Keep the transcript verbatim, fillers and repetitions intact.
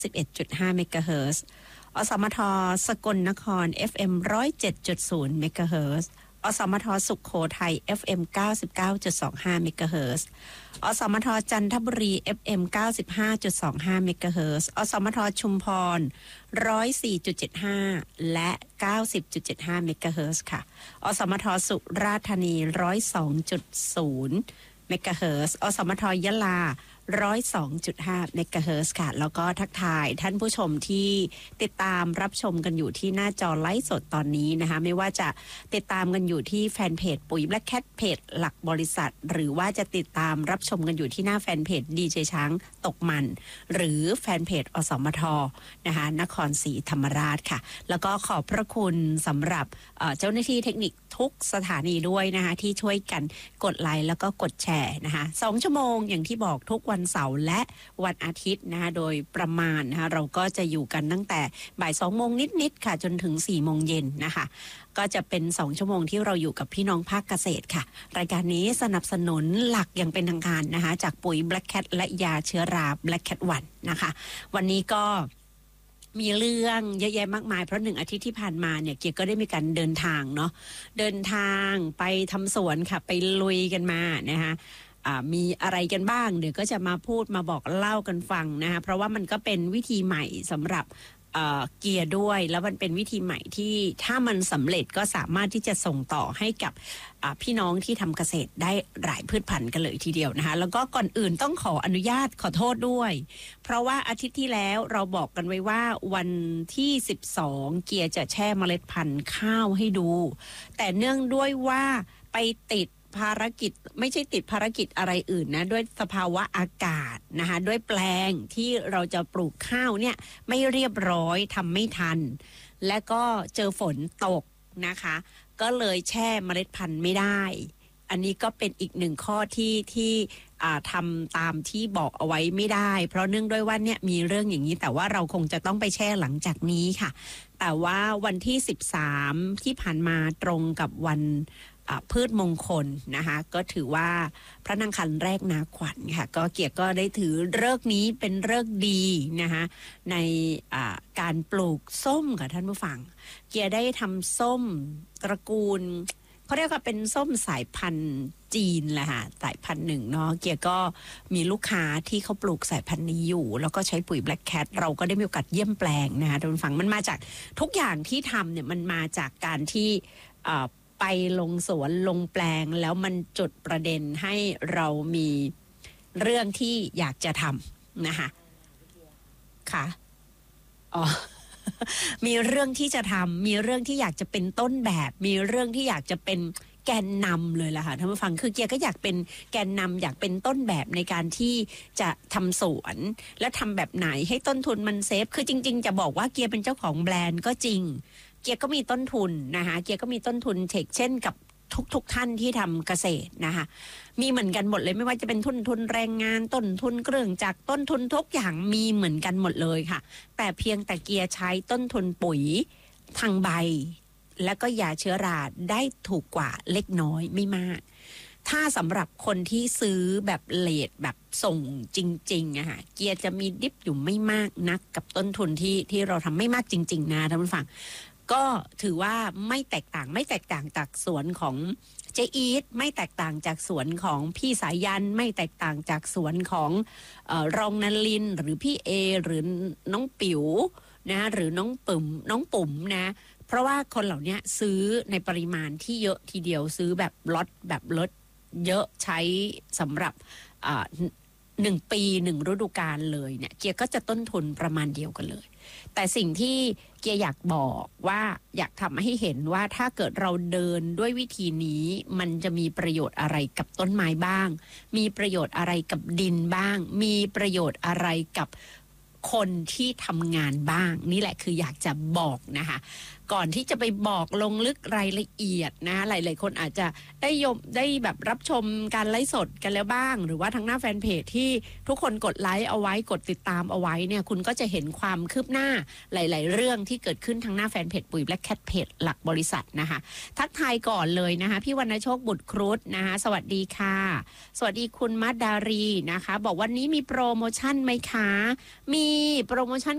สิบเอ็ดจุดห้า เมกะเฮิรตซ์อสมทสกลนคร เอฟ เอ็ม หนึ่งร้อยเจ็ดจุดศูนย์ เมกะเฮิรตซ์อสมทสุขโขทัย เอฟ เอ็ม เก้าสิบเก้าจุดสองห้า เมกะเฮิรตซ์อสมทจันทบุรี เอฟ เอ็ม เก้าสิบห้าจุดสองห้า เมกะเฮิรตซ์อสมทชุมพร หนึ่งร้อยสี่จุดเจ็ดห้า และ เก้าสิบจุดเจ็ดห้า เมกะเฮิรตซ์ค่ะอสมทสุราษฎร์ธานี หนึ่งร้อยสองจุดศูนย์ เมกะเฮิรตซ์อสมทยะลา หนึ่งร้อยสองจุดห้า เมกะเฮิรตซ์ค่ะแล้วก็ทักทายท่านผู้ชมที่ติดตามรับชมกันอยู่ที่หน้าจอไลฟ์สดตอนนี้นะคะไม่ว่าจะติดตามกันอยู่ที่แฟนเพจปุ๋ย Black Cat เพจหลักบริษัทหรือว่าจะติดตามรับชมกันอยู่ที่หน้าแฟนเพจดีเจช้างตกมันหรือแฟนเพจอสมทนะคะนครศรีธรรมราชค่ะแล้วก็ขอบพระคุณสำหรับเจ้าหน้าที่เทคนิคทุกสถานีด้วยนะคะที่ช่วยกันกดไลค์แล้วก็กดแชร์นะคะสองชั่วโมงอย่างที่บอกทุกวันเสาร์และวันอาทิตย์นะคะโดยประมาณนะคะเราก็จะอยู่กันตั้งแต่บ่ายสองโมงนิดๆค่ะจนถึงสี่โมงเย็นนะคะก็จะเป็นสองชั่วโมงที่เราอยู่กับพี่น้องภาคเกษตรค่ะรายการนี้สนับสนุนหลักอย่างเป็นทางการนะคะจากปุ๋ย Black Cat และยาเชื้อรา Black Cat วันนะคะวันนี้ก็มีเรื่องเยอะแยะมากมายเพราะหนึ่งอาทิตย์ที่ผ่านมาเนี่ยเกียร์ก็ได้มีการเดินทางเนาะเดินทางไปทำสวนค่ะไปลุยกันมานะคะมีอะไรกันบ้างเดี๋ยวก็จะมาพูดมาบอกเล่ากันฟังนะคะเพราะว่ามันก็เป็นวิธีใหม่สำหรับเอ่อเกียร์ด้วยแล้วมันเป็นวิธีใหม่ที่ถ้ามันสำเร็จก็สามารถที่จะส่งต่อให้กับพี่น้องที่ทำเกษตรได้หลายพืชพันธุ์กันเลยทีเดียวนะคะแล้วก็ก่อนอื่นต้องขออนุญาตขอโทษด้วยเพราะว่าอาทิตย์ที่แล้วเราบอกกันไว้ว่าวันที่สิบสองเกียร์จะแช่เมล็ดพันธุ์ข้าวให้ดูแต่เนื่องด้วยว่าไปติดภารกิจไม่ใช่ติดภารกิจอะไรอื่นนะด้วยสภาวะอากาศนะคะด้วยแปลงที่เราจะปลูกข้าวเนี่ยไม่เรียบร้อยทำไม่ทันและก็เจอฝนตกนะคะก็เลยแช่เมล็ดพันธุ์ไม่ได้อันนี้ก็เป็นอีกหนึ่งข้อที่ที่ทำตามที่บอกเอาไว้ไม่ได้เพราะเนื่องด้วยว่าเนี่ยมีเรื่องอย่างนี้แต่ว่าเราคงจะต้องไปแช่หลังจากนี้ค่ะแต่ว่าวันที่สิบสามที่ผ่านมาตรงกับวันพืชมงคลนะคะก็ถือว่าพระนางคันแรกนาขวัญค่ะก็เกียรติก็ได้ถือฤกษ์นี้เป็นฤกษ์ดีนะคะในการปลูกส้มกับท่านผู้ฟังเกียรติได้ทำส้มตระกูลเขาเรียกว่าเป็นส้มสายพันธุ์จีนแหละค่ะสายพันธุ์หนึ่งเนาะเกียรติก็มีลูกค้าที่เขาปลูกสายพันธุ์นี้อยู่แล้วก็ใช้ปุ๋ย Black Cat เราก็ได้มีโอกาสเยี่ยมแปลงนะคะท่านผู้ฟังมันมาจากทุกอย่างที่ทำเนี่ยมันมาจากการที่ไปลงสวนลงแปลงแล้วมันจุดประเด็นให้เรามีเรื่องที่อยากจะทำนะคะค่ะอ๋อ มีเรื่องที่จะทำมีเรื่องที่อยากจะเป็นต้นแบบมีเรื่องที่อยากจะเป็นแกนนำเลยล่ะค่ะท่านผู้ฟังคือเกียร์ก็อยากเป็นแกนนำอยากเป็นต้นแบบในการที่จะทำสวนและทำแบบไหนให้ต้นทุนมันเซฟคือจริงๆจะบอกว่าเกียร์เป็นเจ้าของแบรนด์ก็จริงเกียร์ก็มีต้นทุนนะคะเกียร์ก็มีต้นทุนเทคเช่นกับทุกๆ ท่านที่ทำเกษตรนะคะมีเหมือนกันหมดเลยไม่ว่าจะเป็นทุนทุนแรงงานต้นทุนเครื่องจักรต้นทุนทุกอย่างมีเหมือนกันหมดเลยค่ะแต่เพียงแต่เกียร์ใช้ต้นทุนปุ๋ยทางใบแล้วก็ยาเชื้อราได้ถูกกว่าเล็กน้อยไม่มากถ้าสำหรับคนที่ซื้อแบบเลทแบบส่งจริงๆอะค่ะเกียร์จะมีดิฟอยู่ไม่มากนักกับต้นทุนที่ที่เราทำไม่มากจริงๆนะท่านผู้ฟังก็ถือว่าไม่แตกต่างไม่แตกต่างจากสวนของเจอีทไม่แตกต่างจากสวนของพี่สายันไม่แตกต่างจากสวนของเอ่อรองนลินหรือพี่เอหรือน้องปิ๋วนะหรือน้องปุ่มน้องปุ่มนะเพราะว่าคนเหล่านี้ซื้อในปริมาณที่เยอะทีเดียวซื้อแบบล็อตแบบลดเยอะใช้สำหรับอ่าหนึ่งปีหนึ่งฤดูกาลเลยเนี่ยเกียร์ก็จะต้นทุนประมาณเดียวกันเลยแต่สิ่งที่เกียร์อยากบอกว่าอยากทำให้เห็นว่าถ้าเกิดเราเดินด้วยวิธีนี้มันจะมีประโยชน์อะไรกับต้นไม้บ้างมีประโยชน์อะไรกับดินบ้างมีประโยชน์อะไรกับคนที่ทำงานบ้างนี่แหละคืออยากจะบอกนะคะก่อนที่จะไปบอกลงลึกรายละเอียดนะหลายๆคนอาจจะได้ยมได้แบบรับชมการไลฟ์สดกันแล้วบ้างหรือว่าทางหน้าแฟนเพจที่ทุกคนกดไลค์เอาไว้กดติดตามเอาไว้เนี่ยคุณก็จะเห็นความคืบหน้าหลายๆเรื่องที่เกิดขึ้นทางหน้าแฟนเพจปุ๋ย Black Cat เพจหลักบริษัทนะคะทักทายก่อนเลยนะคะพี่วรรณโชคบุตรครุฑนะคะสวัสดีค่ะสวัสดีคุณมัดดารีนะคะบอกวันนี้มีโปรโมชั่นไหมคะมีโปรโมชั่น